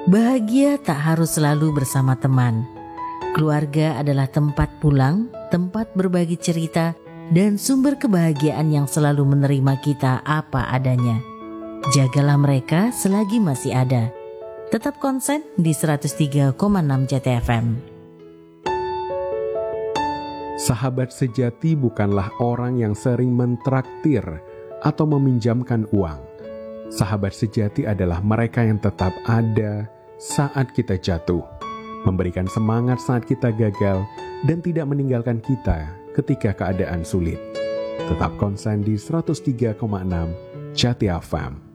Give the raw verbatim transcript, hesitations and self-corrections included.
Bahagia tak harus selalu bersama teman. Keluarga adalah tempat pulang, tempat berbagi cerita, dan sumber kebahagiaan yang selalu menerima kita apa adanya. Jagalah mereka selagi masih ada. Tetap konsen di seratus tiga koma enam C T F M. Sahabat sejati bukanlah orang yang sering mentraktir atau meminjamkan uang. Sahabat sejati adalah mereka yang tetap ada saat kita jatuh, memberikan semangat saat kita gagal, dan tidak meninggalkan kita ketika keadaan sulit. Tetap konsen di seratus tiga koma enam C T F M.